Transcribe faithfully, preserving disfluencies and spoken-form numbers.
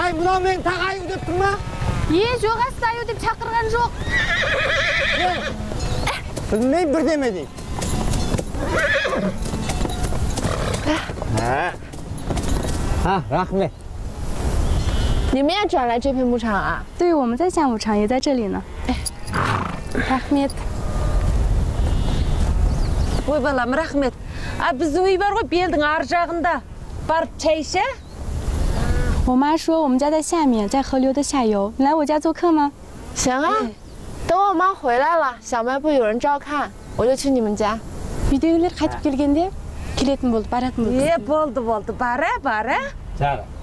Ай, мынау мен тағайын деп тұр ма? Е, жоқ, астайы деп шақырған жоқ. Білмей бірдеме дейді.啊，рахмет。 你们也转来这片牧场啊？ 对，我们在下牧场，也在这里呢。哎，рахмет。 Ой, балам, рахмет. А біздің үй бар ғой, белдің ар жағында. Барып шай іше? 我妈说我们家在下面，在河流的下游。你来我家做客吗？ 行啊，等我妈回来了，小卖部有人照看，我就去你们家。 Үйдегілер қайтып келгенде келетін болды, баратын болды. Е, болды, болды. Бара, бара. Жара.